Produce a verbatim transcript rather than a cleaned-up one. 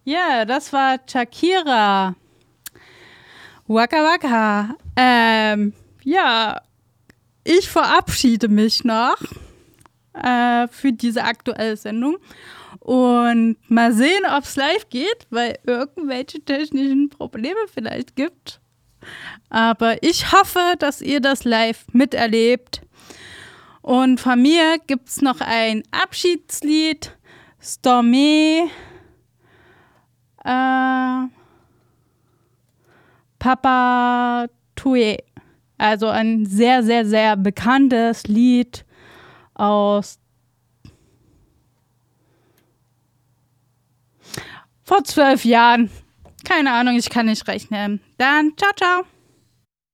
Ja, das war Shakira. Waka Waka. Ähm, ja, ich verabschiede mich noch äh, für diese aktuelle Sendung. Und mal sehen, ob es live geht, weil irgendwelche technischen Probleme vielleicht gibt. Aber ich hoffe, dass ihr das live miterlebt. Und von mir gibt es noch ein Abschiedslied. Stormy. Äh, Papa Tue. Also ein sehr, sehr, sehr bekanntes Lied aus vor zwölf Jahren. Keine Ahnung, ich kann nicht rechnen. Dann ciao, ciao.